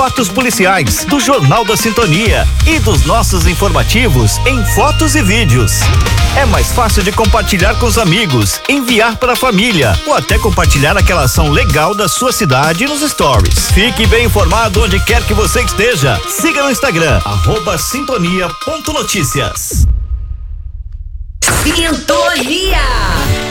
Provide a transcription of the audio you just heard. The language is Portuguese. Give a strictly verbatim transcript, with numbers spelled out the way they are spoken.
Fatos policiais, do Jornal da Sintonia e dos nossos informativos em fotos e vídeos. É mais fácil de compartilhar com os amigos, enviar para a família ou até compartilhar aquela ação legal da sua cidade nos stories. Fique bem informado onde quer que você esteja. Siga no Instagram, arroba sintonia ponto notícias. Sintonia!